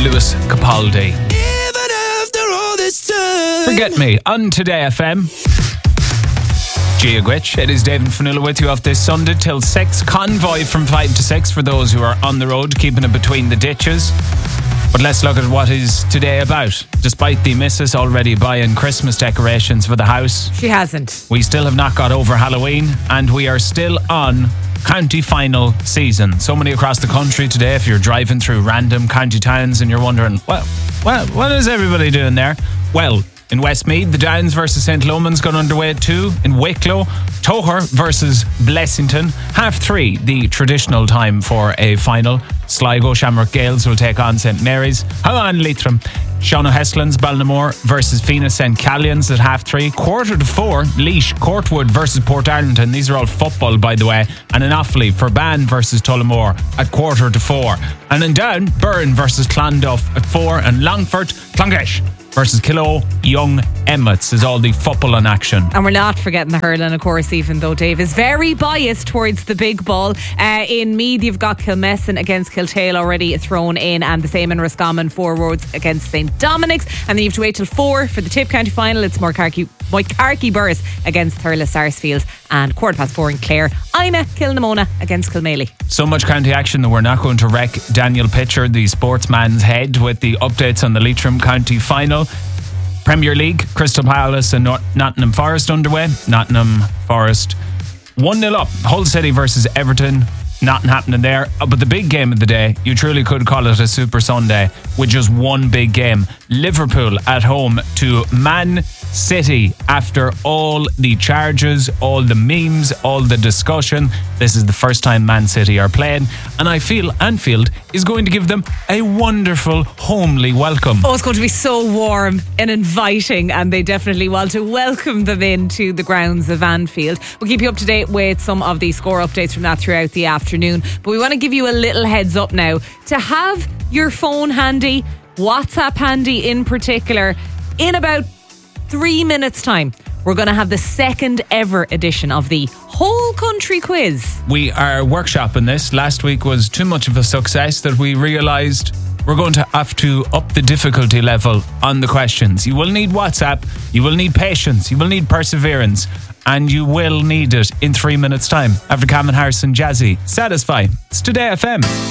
Lewis Capaldi. Even after all this time. Forget Me on Today FM. Gia Gwitch, it is David Fanula with you off this Sunday till 6. Convoy from 5 to 6 for those who are on the road, keeping it between the ditches. But let's look at what is today about. Despite the missus already buying Christmas decorations for the house, She hasn't. we still have not got over Halloween, and we are still on county final season. So many across the country today. If you're driving through random county towns and you're wondering, what is everybody doing there? Well, in Westmeath, the Downs versus St. Loman's got underway at 2. In Wicklow, Toher versus Blessington. 3:30, the traditional time for a final. Sligo Shamrock Gales will take on St. Mary's. How on Leitrim? Sean O'Heslin's Ballinamore versus Fina St. Callion's at 3:30. 4:45, Laois Courtwood versus Port Arlington. These are all football, by the way. And in Offaly, Ferban versus Tullamore at 4:45. And in Down, Burren versus Clonduff at 4. And Longford, Clongesh versus Killaloe Young Emmets is all the football in action. And we're not forgetting the hurling, of course, even though Dave is very biased towards the big ball. In Meath, you've got Kilmessan against Kiltale already thrown in, and the same in Roscommon, 4 Roads against St. Dominic's. And then you have to wait till 4 for the Tip County final. It's Moycarkey Burris against Thurles Sarsfields, and 4:15 in Clare, Ina Kilnamona against Kilmaley. So much county action that we're not going to wreck Daniel Pitcher, the sportsman's head, with the updates on the Leitrim County final. Premier League, Crystal Palace and Nottingham Forest underway. Nottingham Forest 1-0 up. Hull City versus Everton. Nothing happening there. But the big game of the day, you truly could call it a Super Sunday with just one big game. Liverpool at home to Man City. After all the charges, all the memes, all the discussion, this is the first time Man City are playing, and I feel Anfield is going to give them a wonderful homely welcome. Oh, it's going to be so warm and inviting, and they definitely want to welcome them into the grounds of Anfield. We'll keep you up to date with some of the score updates from that throughout the afternoon, but we want to give you a little heads up now to have your phone handy, WhatsApp handy in particular. In about 3 minutes time, we're going to have the second ever edition of the Whole Country Quiz. We are workshopping this. Last week was too much of a success that we realised we're going to have to up the difficulty level on the questions. You will need WhatsApp, you will need patience, you will need perseverance, and you will need it in 3 minutes time. After Calvin Harris and Jazzy, Satisfy. It's Today FM.